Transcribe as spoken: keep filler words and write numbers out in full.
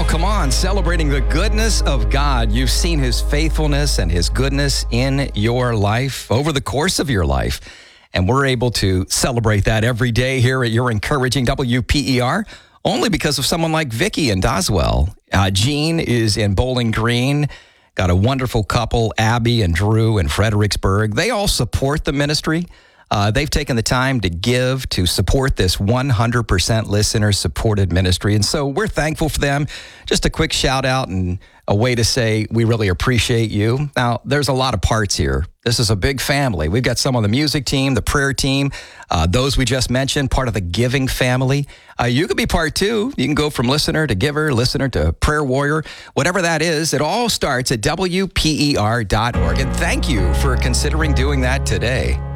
come on, celebrating the goodness of God. You've seen his faithfulness and his goodness in your life, over the course of your life. And we're able to celebrate that every day here at your encouraging W P E R, only because of someone like Vicky and Doswell. Uh, Jean is in Bowling Green. Got a wonderful couple, Abby and Drew in Fredericksburg. They all support the ministry. Uh, they've taken the time to give to support this one hundred percent listener-supported ministry. And so we're thankful for them. Just a quick shout out and a way to say we really appreciate you. Now, there's a lot of parts here. This is a big family. We've got some on the music team, the prayer team, uh, those we just mentioned, part of the giving family. Uh, you could be part two. You can go from listener to giver, listener to prayer warrior, whatever that is. It all starts at W P E R dot org. And thank you for considering doing that today.